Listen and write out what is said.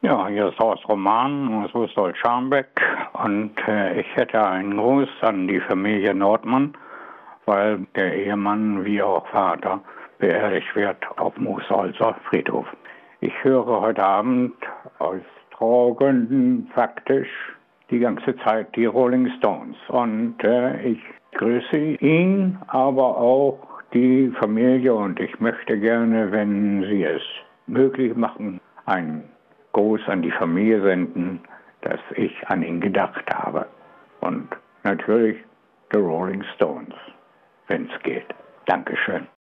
Ja, hier ist Horst Roman aus Rüssel-Scharmbeck und ich hätte einen Gruß an die Familie Nordmann, weil der Ehemann wie auch Vater beerdigt wird auf Moosholzer Friedhof. Ich höre heute Abend aus Trauergründen faktisch die ganze Zeit die Rolling Stones und ich grüße ihn, aber auch die Familie und ich möchte gerne, wenn Sie es möglich machen, einen Gruß an die Familie senden, dass ich an ihn gedacht habe. Und natürlich The Rolling Stones, wenn es geht. Dankeschön.